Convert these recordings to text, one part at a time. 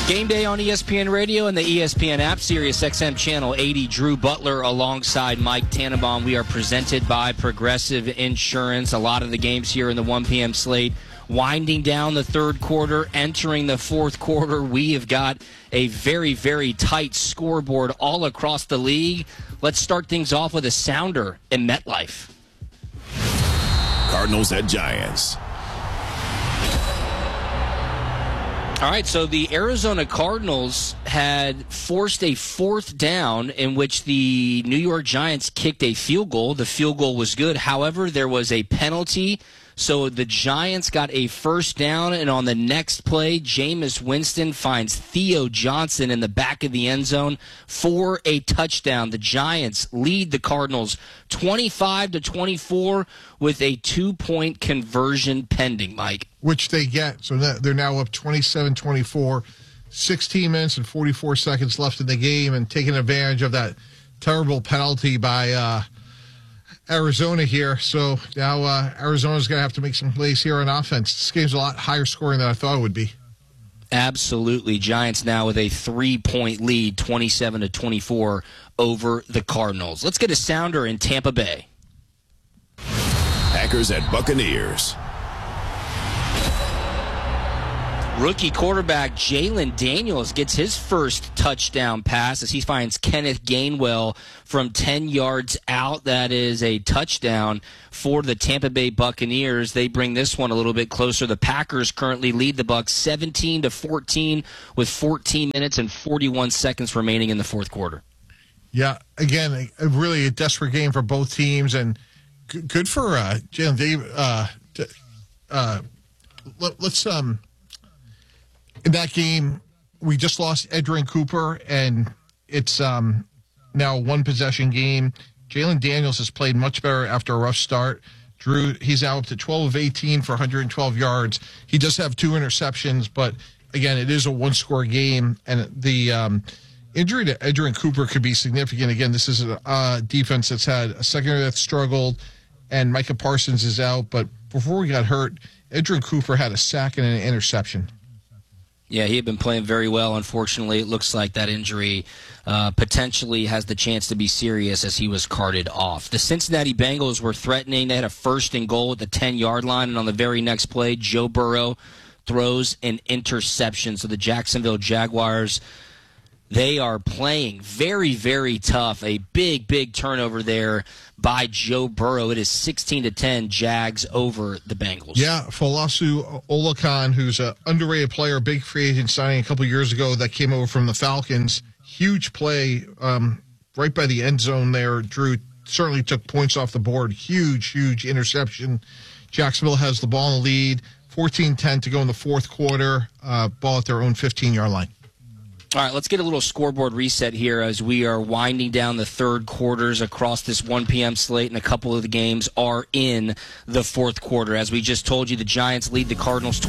Game day on ESPN Radio and the ESPN app, Sirius XM Channel 80. Drew Butler alongside Mike Tannenbaum. We are presented by Progressive Insurance. A lot of the games here in the 1 p.m. slate winding down the third quarter, entering the fourth quarter. We have got a very, very tight scoreboard all across the league. Let's start things off with a sounder in MetLife. Cardinals at Giants. All right, so the Arizona Cardinals had forced a fourth down in which the New York Giants kicked a field goal. The field goal was good. However, there was a penalty, so the Giants got a first down, and on the next play, Jameis Winston finds Theo Johnson in the back of the end zone for a touchdown. The Giants lead the Cardinals 25-24 with a 2-point conversion pending, Mike. Which they get. So they're now up 27-24, 16 minutes and 44 seconds left in the game, and taking advantage of that terrible penalty by Arizona here. So now Arizona's going to have to make some plays here on offense. This game's a lot higher scoring than I thought it would be. Absolutely. Giants now with a 3-point lead, 27-24 over the Cardinals. Let's get a sounder in Tampa Bay. Packers at Buccaneers. Rookie quarterback Jalen Daniels gets his first touchdown pass as he finds Kenneth Gainwell from 10 yards out. That is a touchdown for the Tampa Bay Buccaneers. They bring this one a little bit closer. The Packers currently lead the Bucs 17-14 with 14 minutes and 41 seconds remaining in the fourth quarter. Yeah, again, really a desperate game for both teams, and good for Jalen Davis. Let's in that game, we just lost Edgerrin Cooper, and it's now a one-possession game. Jalen Daniels has played much better after a rough start. Drew, he's now up to 12 of 18 for 112 yards. He does have 2 interceptions, but, again, it is a one-score game, and the injury to Edgerrin Cooper could be significant. Again, this is a defense that's had a secondary that's struggled, and Micah Parsons is out. But before he got hurt, Edgerrin Cooper had a sack and an interception. Yeah, he had been playing very well. Unfortunately, it looks like that injury potentially has the chance to be serious as he was carted off. The Cincinnati Bengals were threatening. They had a first and goal at the 10-yard line, and on the very next play, Joe Burrow throws an interception. So the Jacksonville Jaguars, they are playing very, very tough. A big, big turnover there by Joe Burrow. It is 16-10 Jags over the Bengals. Yeah, Falasu Olakan, who's an underrated player, big free agent signing a couple years ago that came over from the Falcons. Huge play right by the end zone there. Drew certainly took points off the board. Huge, huge interception. Jacksonville has the ball in the lead. 14-10 to go in the fourth quarter. Ball at their own 15-yard line. All right, let's get a little scoreboard reset here as we are winding down the third quarters across this 1 p.m. slate, and a couple of the games are in the fourth quarter. As we just told you, the Giants lead the Cardinals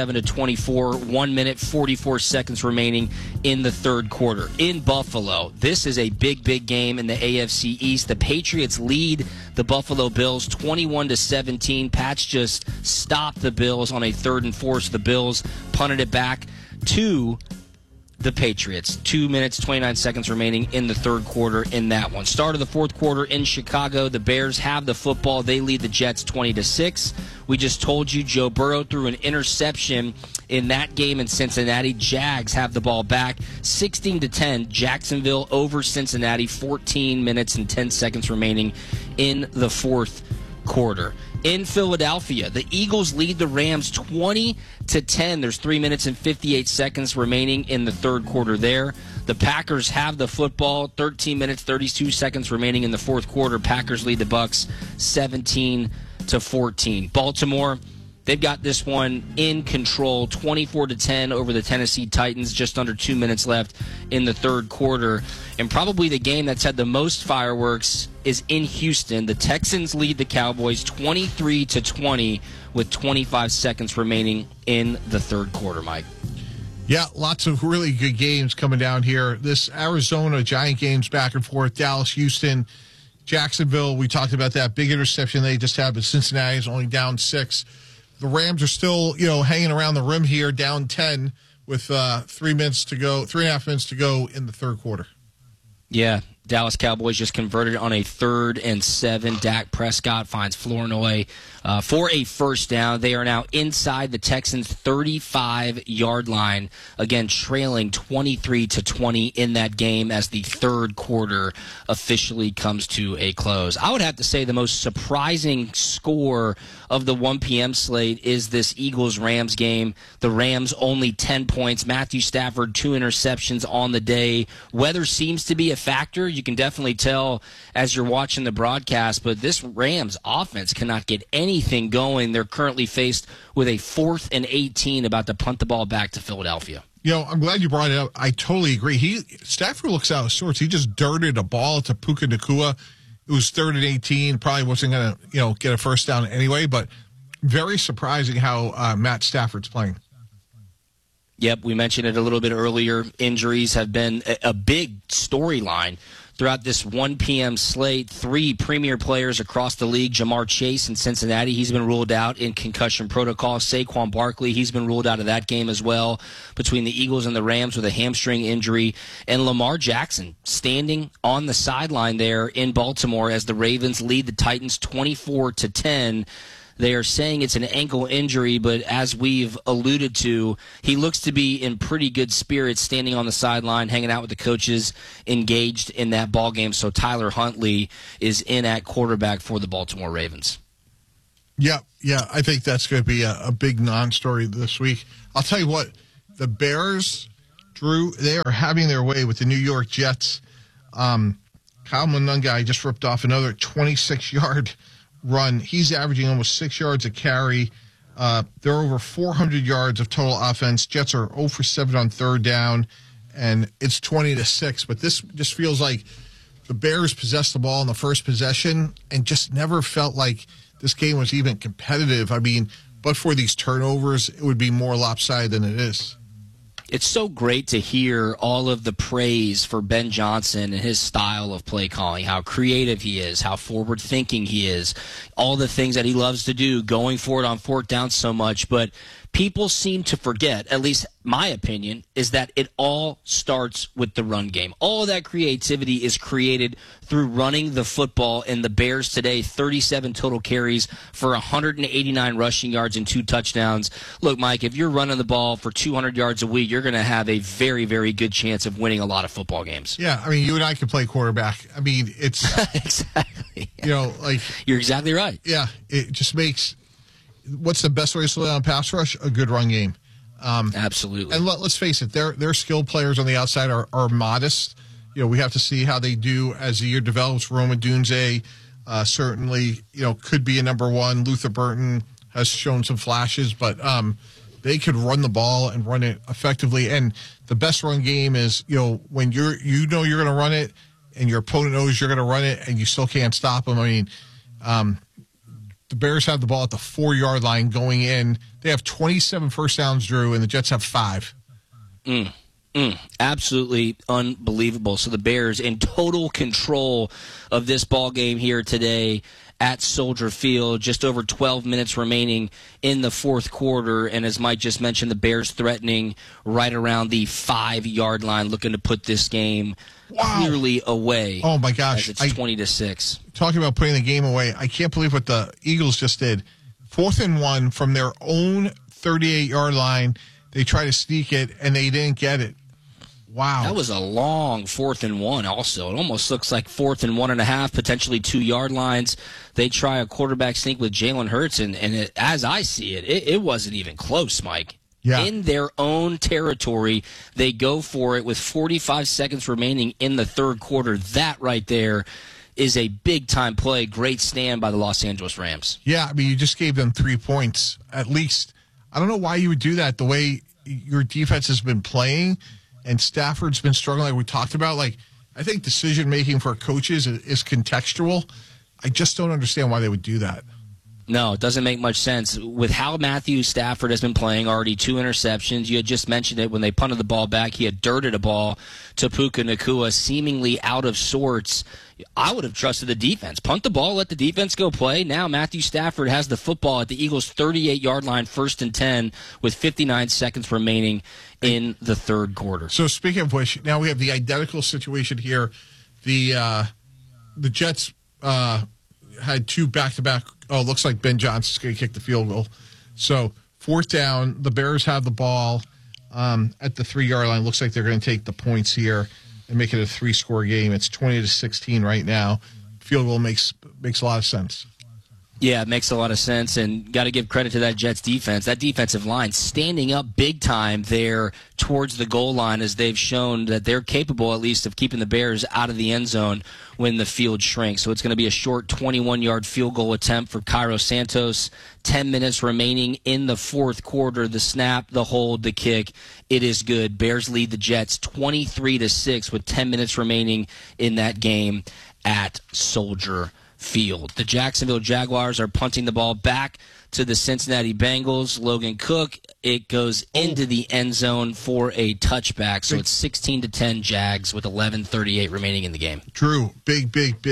27-24, 1 minute, 44 seconds remaining in the third quarter. In Buffalo, this is a big, big game in the AFC East. The Patriots lead the Buffalo Bills 21-17. Pats just stopped the Bills on a 3rd and 4, so the Bills punted it back to the Patriots. 2 minutes, 29 seconds remaining in the third quarter in that one. Start of the fourth quarter in Chicago. The Bears have the football. They lead the Jets 20-6. We just told you Joe Burrow threw an interception in that game in Cincinnati. Jags have the ball back 16-10. Jacksonville over Cincinnati. 14 minutes and 10 seconds remaining in the fourth quarter. In Philadelphia, the Eagles lead the Rams 20-10. There's 3 minutes and 58 seconds remaining in the third quarter there. The Packers have the football, 13 minutes, 32 seconds remaining in the fourth quarter. Packers lead the Bucs 17-14. Baltimore, they've got this one in control, 24-10 over the Tennessee Titans, just under 2 minutes left in the third quarter. And probably the game that's had the most fireworks is in Houston. The Texans lead the Cowboys 23-20 with 25 seconds remaining in the third quarter, Mike. Yeah, lots of really good games coming down here. This Arizona Giant game's back and forth. Dallas, Houston, Jacksonville, we talked about that big interception they just had, but Cincinnati is only down 6. The Rams are still, hanging around the rim here, down 10 with 3 minutes to go, 3.5 minutes to go in the third quarter. Yeah, Dallas Cowboys just converted on a 3rd and 7. Dak Prescott finds Flournoy for a first down. They are now inside the Texans' 35-yard line, again trailing 23-20 in that game as the third quarter officially comes to a close. I would have to say the most surprising score of the 1 p.m. slate is this Eagles-Rams game. The Rams only 10 points. Matthew Stafford, 2 interceptions on the day. Weather seems to be a factor. You can definitely tell as you're watching the broadcast, but this Rams offense cannot get anything going. They're currently faced with a 4th and 18, about to punt the ball back to Philadelphia. You know, I'm glad you brought it up. I totally agree. Stafford looks out of sorts. He just dirted a ball to Puka Nacua. It was 3rd and 18. Probably wasn't going to, get a first down anyway, but very surprising how Matt Stafford's playing. Yep, we mentioned it a little bit earlier. Injuries have been a big storyline throughout this 1 p.m. slate. 3 premier players across the league. Jamar Chase in Cincinnati, he's been ruled out in concussion protocol. Saquon Barkley, he's been ruled out of that game as well, between the Eagles and the Rams with a hamstring injury. And Lamar Jackson standing on the sideline there in Baltimore as the Ravens lead the Titans 24-10. They are saying it's an ankle injury, but as we've alluded to, he looks to be in pretty good spirits, standing on the sideline, hanging out with the coaches, engaged in that ball game. So Tyler Huntley is in at quarterback for the Baltimore Ravens. Yeah, I think that's going to be a big non-story this week. I'll tell you what, the Bears, Drew, they are having their way with the New York Jets. Kyle Monangai just ripped off another 26-yard run. He's averaging almost 6 yards a carry. They're over 400 yards of total offense. Jets are 0 for 7 on third down, and it's 20-6. But this just feels like the Bears possessed the ball in the first possession and just never felt like this game was even competitive. I mean, but for these turnovers, it would be more lopsided than it is. It's so great to hear all of the praise for Ben Johnson and his style of play calling, how creative he is, how forward-thinking he is, all the things that he loves to do, going for it on 4th down so much. But people seem to forget, at least my opinion, is that it all starts with the run game. All of that creativity is created through running the football, and the Bears today, 37 total carries for 189 rushing yards and 2 touchdowns. Look, Mike, if you're running the ball for 200 yards a week, you're going to have a very, very good chance of winning a lot of football games. Yeah, I mean, you and I can play quarterback. I mean, it's... Exactly. You're exactly right. Yeah, it just makes... What's the best way to slow down pass rush? A good run game. Absolutely. And let's face it, their skilled players on the outside are modest. We have to see how they do as the year develops. Rome Odunze certainly, could be a number 1. Luther Burton has shown some flashes, but they could run the ball and run it effectively. And the best run game is, when you're going to run it and your opponent knows you're going to run it and you still can't stop them. I mean, the Bears have the ball at the 4-yard line going in. They have 27 first downs, Drew, and the Jets have 5. Absolutely unbelievable. So the Bears in total control of this ball game here today at Soldier Field. Just over 12 minutes remaining in the fourth quarter. And as Mike just mentioned, the Bears threatening right around the 5-yard line, looking to put this game clearly away. Oh, my gosh. As it's 20-6. Talking about putting the game away, I can't believe what the Eagles just did. 4th and 1 from their own 38-yard line. They try to sneak it, and they didn't get it. Wow. That was a long 4th and 1 also. It almost looks like 4th and 1.5, potentially 2-yard lines. They try a quarterback sneak with Jalen Hurts, and as I see it, it wasn't even close, Mike. Yeah. In their own territory, they go for it with 45 seconds remaining in the third quarter. That right there is a big-time play. Great stand by the Los Angeles Rams. Yeah, I mean, you just gave them 3 points at least. I don't know why you would do that the way your defense has been playing, and Stafford's been struggling like we talked about. Like, I think decision-making for coaches is contextual. I just don't understand why they would do that. No, it doesn't make much sense. With how Matthew Stafford has been playing, already 2 interceptions. You had just mentioned it when they punted the ball back. He had dirted a ball to Puka Nacua, seemingly out of sorts. I would have trusted the defense. Punt the ball, let the defense go play. Now Matthew Stafford has the football at the Eagles' 38-yard line, 1st and 10, with 59 seconds remaining in the third quarter. So speaking of which, now we have the identical situation here. The Jets had 2 back-to-back. Oh, looks like Ben Johnson's going to kick the field goal. So 4th down, the Bears have the ball at the 3-yard line. Looks like they're going to take the points here and make it a 3-score game. It's 20-16 right now. Field goal makes a lot of sense. Yeah, it makes a lot of sense, and got to give credit to that Jets defense. That defensive line standing up big time there towards the goal line, as they've shown that they're capable at least of keeping the Bears out of the end zone when the field shrinks. So it's going to be a short 21-yard field goal attempt for Cairo Santos. 10 minutes remaining in the fourth quarter. The snap, the hold, the kick. It is good. Bears lead the Jets 23-6 with 10 minutes remaining in that game at Soldier Field. The Jacksonville Jaguars are punting the ball back to the Cincinnati Bengals. Logan Cook, it goes into the end zone for a touchback. So it's 16-10 Jags with 11:38 remaining in the game. Drew, big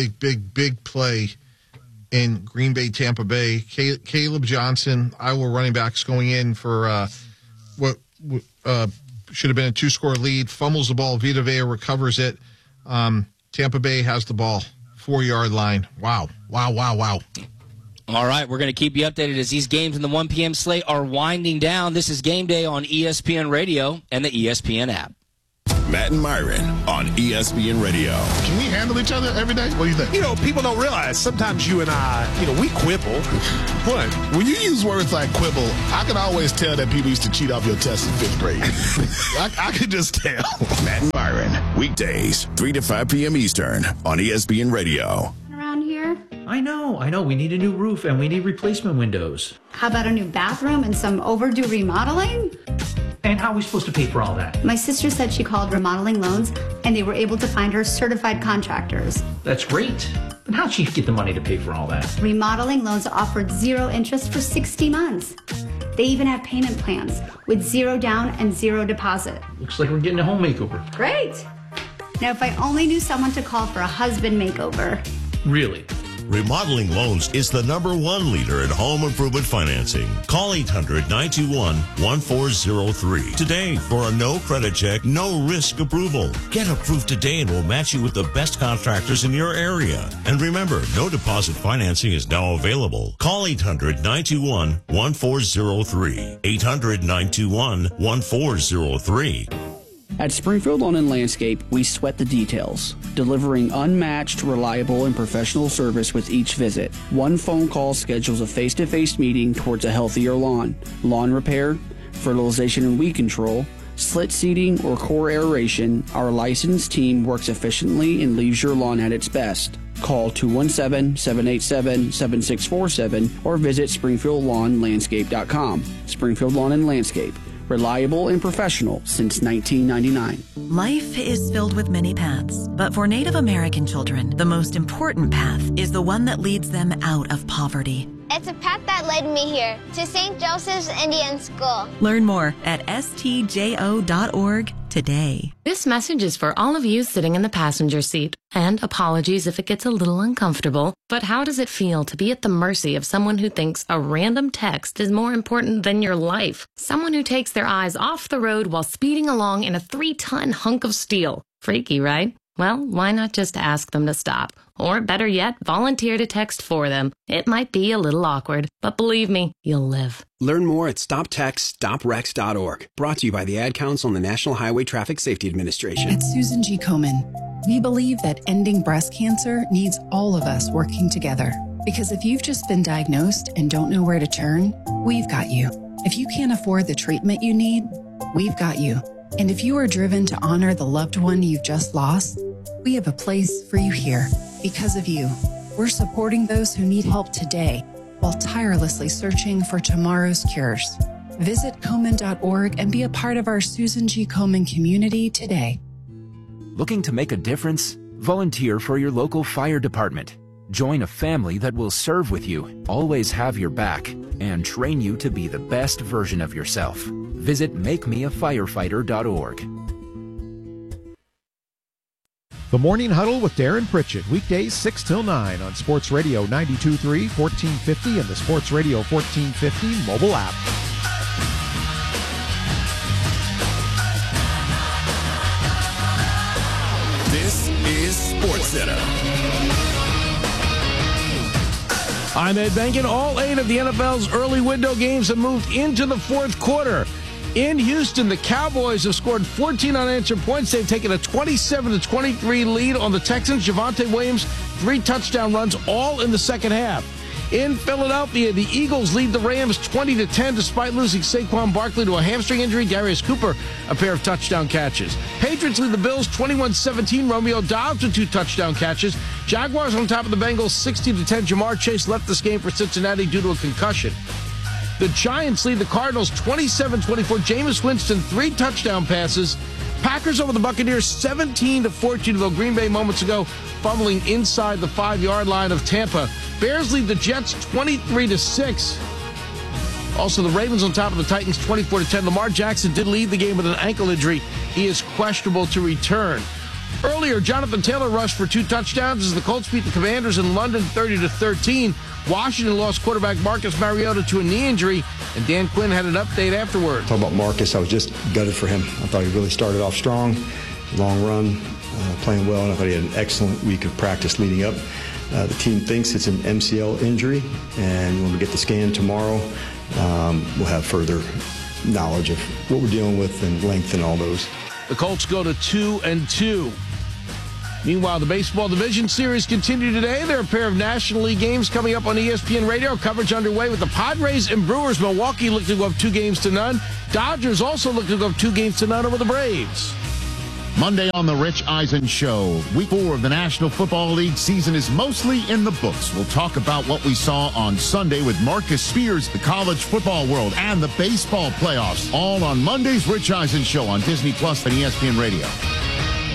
play in Green Bay, Tampa Bay. Caleb Johnson, Iowa running backs going in for what should have been a 2-score lead. Fumbles the ball. Vita Vea recovers it. Tampa Bay has the ball. 4-yard line. Wow. All right, we're going to keep you updated as these games in the 1 p.m. slate are winding down. This is Game Day on ESPN Radio and the ESPN app. Matt and Myron on ESPN Radio. Can we handle each other every day? What do you think? You know, people don't realize sometimes you and I, we quibble. What? When you use words like quibble, I can always tell that people used to cheat off your tests in 5th grade. I could just tell. Matt and Myron, weekdays, 3 to 5 p.m. Eastern on ESPN Radio. Around here? I know. We need a new roof and we need replacement windows. How about a new bathroom and some overdue remodeling? And how are we supposed to pay for all that? My sister said she called Remodeling Loans and they were able to find her certified contractors. That's great. But how'd she get the money to pay for all that? Remodeling Loans offered 0 interest for 60 months. They even have payment plans with 0 down and 0 deposit. Looks like we're getting a home makeover. Great. Now, if I only knew someone to call for a husband makeover. Really? Remodeling Loans is the #1 leader in home improvement financing. Call 800-921-1403 today for a no credit check, no risk approval. Get approved today and we'll match you with the best contractors in your area. And remember, no deposit financing is now available. Call 800-921-1403. 800-921-1403. At Springfield Lawn and Landscape, we sweat the details, delivering unmatched, reliable, and professional service with each visit. One phone call schedules a face-to-face meeting towards a healthier lawn. Lawn repair, fertilization and weed control, slit seeding, or core aeration, our licensed team works efficiently and leaves your lawn at its best. Call 217-787-7647 or visit SpringfieldLawnLandscape.com. Springfield Lawn and Landscape. Reliable and professional since 1999. Life is filled with many paths, but for Native American children, the most important path is the one that leads them out of poverty. It's a path that led me here to St. Joseph's Indian School. Learn more at stjo.org today. This message is for all of you sitting in the passenger seat. And apologies if it gets a little uncomfortable, but how does it feel to be at the mercy of someone who thinks a random text is more important than your life? Someone who takes their eyes off the road while speeding along in a 3-ton hunk of steel. Freaky, right? Well, why not just ask them to stop? Or better yet, volunteer to text for them. It might be a little awkward, but believe me, you'll live. Learn more at StopTextStopWrecks.org. Brought to you by the Ad Council and the National Highway Traffic Safety Administration. At Susan G. Komen, we believe that ending breast cancer needs all of us working together. Because if you've just been diagnosed and don't know where to turn, we've got you. If you can't afford the treatment you need, we've got you. And if you are driven to honor the loved one you've just lost, we have a place for you here. Because of you, we're supporting those who need help today while tirelessly searching for tomorrow's cures. Visit Komen.org and be a part of our Susan G. Komen community today. Looking to make a difference? Volunteer for your local fire department. Join a family that will serve with you, always have your back, and train you to be the best version of yourself. Visit MakeMeAFirefighter.org. The Morning Huddle with Darren Pritchett, weekdays 6 till 9 on Sports Radio 92.3, 1450, and the Sports Radio 1450 mobile app. This is SportsCenter. I'm Ed Benkin. All 8 of the NFL's early window games have moved into the fourth quarter. In Houston, the Cowboys have scored 14 unanswered points. They've taken a 27-23 lead on the Texans. Javonte Williams, 3 touchdown runs, all in the second half. In Philadelphia, the Eagles lead the Rams 20-10 despite losing Saquon Barkley to a hamstring injury. Darius Cooper, a pair of touchdown catches. Patriots lead the Bills 21-17. Romeo Doubs with 2 touchdown catches. Jaguars on top of the Bengals 60-10. Jamar Chase left this game for Cincinnati due to a concussion. The Giants lead the Cardinals 27-24. Jameis Winston, 3 touchdown passes. Packers over the Buccaneers 17-14, though Green Bay moments ago fumbling inside the 5-yard line of Tampa. Bears lead the Jets 23-6. Also, the Ravens on top of the Titans 24-10. Lamar Jackson did lead the game with an ankle injury. He is questionable to return. Earlier, Jonathan Taylor rushed for 2 touchdowns as the Colts beat the Commanders in London 30-13. Washington lost quarterback Marcus Mariota to a knee injury, and Dan Quinn had an update afterward. Talk about Marcus, I was just gutted for him. I thought he really started off strong, long run, playing well, and I thought he had an excellent week of practice leading up. The team thinks it's an MCL injury, and when we get the scan tomorrow, we'll have further knowledge of what we're dealing with and length and all those. The Colts go to 2-2. Meanwhile, the baseball division series continue today. There are a pair of National League games coming up on ESPN Radio. Coverage underway with the Padres and Brewers. Milwaukee look to go up 2-0. Dodgers also look to go up 2-0 over the Braves. Monday on the Rich Eisen Show. Week 4 of the National Football League season is mostly in the books. We'll talk about what we saw on Sunday with Marcus Spears, the college football world, and the baseball playoffs. All on Monday's Rich Eisen Show on Disney Plus and ESPN Radio.